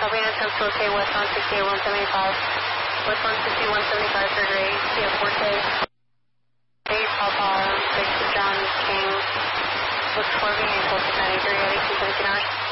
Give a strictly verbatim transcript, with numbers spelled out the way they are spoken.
Copy, and attempts to locate West one sixty-eight, one seventy-five. West one sixty, one seventy-five, third rate, C F Forte. eight Papa, six John King. Look for vehicle six ninety-three at eighteen seventeen hours.